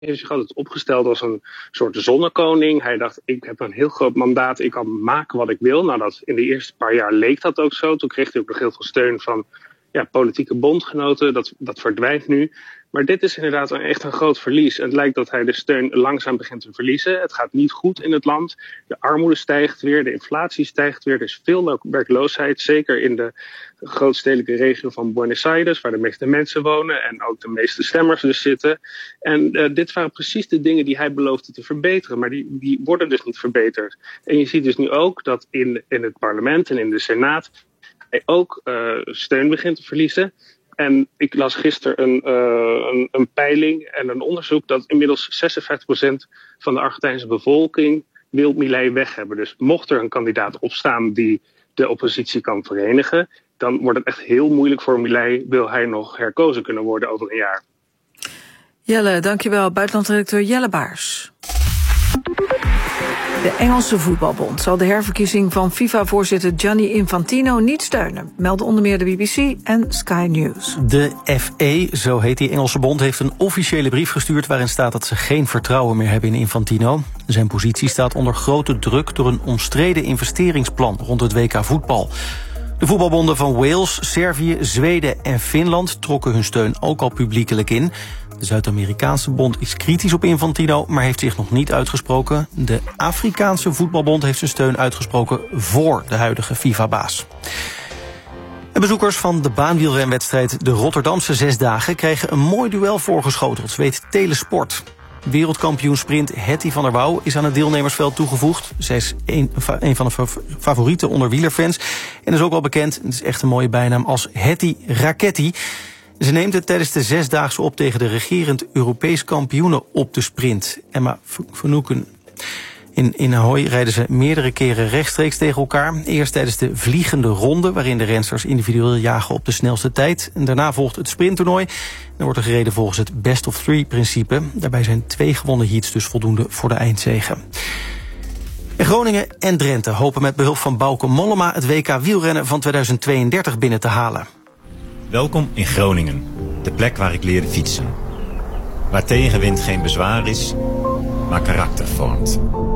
heeft zich altijd opgesteld als een soort zonnekoning. Hij dacht, ik heb een heel groot mandaat, ik kan maken wat ik wil. Nou, dat in de eerste paar jaar leek dat ook zo. Toen kreeg hij ook nog heel veel steun van politieke bondgenoten. Dat verdwijnt nu. Maar dit is inderdaad echt een groot verlies. Het lijkt dat hij de steun langzaam begint te verliezen. Het gaat niet goed in het land. De armoede stijgt weer, de inflatie stijgt weer. Er is veel werkloosheid, zeker in de grootstedelijke regio van Buenos Aires, waar de meeste mensen wonen en ook de meeste stemmers dus zitten. En dit waren precies de dingen die hij beloofde te verbeteren, maar die worden dus niet verbeterd. En je ziet dus nu ook dat in het parlement en in de Senaat hij ook steun begint te verliezen. En ik las gisteren een peiling en een onderzoek dat inmiddels 56% van de Argentijnse bevolking wil Milei weg hebben. Dus mocht er een kandidaat opstaan die de oppositie kan verenigen, dan wordt het echt heel moeilijk voor Milei. Wil hij nog herkozen kunnen worden over een jaar? Jelle, dankjewel. Buitenlandredacteur Jelle Baars. De Engelse Voetbalbond zal de herverkiezing van FIFA-voorzitter Gianni Infantino niet steunen, melden onder meer de BBC en Sky News. De FA, zo heet die Engelse bond, heeft een officiële brief gestuurd waarin staat dat ze geen vertrouwen meer hebben in Infantino. Zijn positie staat onder grote druk door een omstreden investeringsplan rond het WK voetbal. De voetbalbonden van Wales, Servië, Zweden en Finland trokken hun steun ook al publiekelijk in. De Zuid-Amerikaanse bond is kritisch op Infantino, maar heeft zich nog niet uitgesproken. De Afrikaanse voetbalbond heeft zijn steun uitgesproken voor de huidige FIFA-baas. En bezoekers van de baanwielrenwedstrijd de Rotterdamse 6 dagen kregen een mooi duel voorgeschoteld, weet Telesport. Wereldkampioen sprint Hetty van der Wouw is aan het deelnemersveld toegevoegd. Zij is een van de favorieten onder wielerfans en is ook wel bekend, het is echt een mooie bijnaam, als Hetty Raketti. Ze neemt het tijdens de 6-daagse op tegen de regerend Europees kampioene op de sprint, Emma Vanoeken. In Ahoy rijden ze meerdere keren rechtstreeks tegen elkaar. Eerst tijdens de vliegende ronde, waarin de rensters individueel jagen op de snelste tijd. En daarna volgt het sprinttoernooi. Dan wordt er gereden volgens het best-of-3-principe. Daarbij zijn 2 gewonnen heats dus voldoende voor de eindzege. En Groningen en Drenthe hopen met behulp van Bauke Mollema het WK wielrennen van 2032 binnen te halen. Welkom in Groningen, de plek waar ik leerde fietsen. Waar tegenwind geen bezwaar is, maar karakter vormt.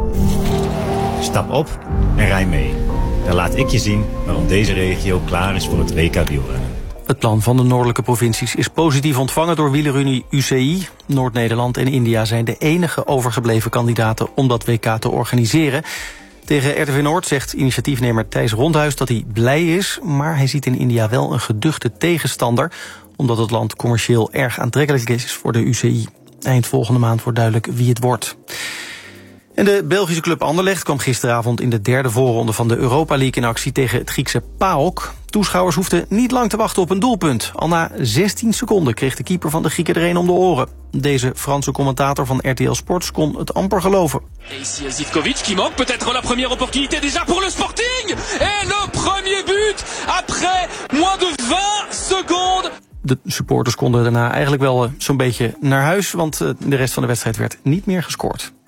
Stap op en rij mee. Dan laat ik je zien waarom deze regio klaar is voor het WK wielrennen. Het plan van de noordelijke provincies is positief ontvangen door wielerunie UCI. Noord-Nederland en India zijn de enige overgebleven kandidaten om dat WK te organiseren. Tegen RTV Noord zegt initiatiefnemer Thijs Rondhuis dat hij blij is, maar hij ziet in India wel een geduchte tegenstander, omdat het land commercieel erg aantrekkelijk is voor de UCI. Eind volgende maand wordt duidelijk wie het wordt. En de Belgische club Anderlecht kwam gisteravond in de 3e voorronde van de Europa League in actie tegen het Griekse PAOK. Toeschouwers hoefden niet lang te wachten op een doelpunt. Al na 16 seconden kreeg de keeper van de Grieken er een om de oren. Deze Franse commentator van RTL Sports kon het amper geloven. Ici Zivkovic qui manque peut-être la première opportunité déjà pour le Sporting. Et le premier but après moins de 20 secondes. De supporters konden daarna eigenlijk wel zo'n beetje naar huis, want de rest van de wedstrijd werd niet meer gescoord.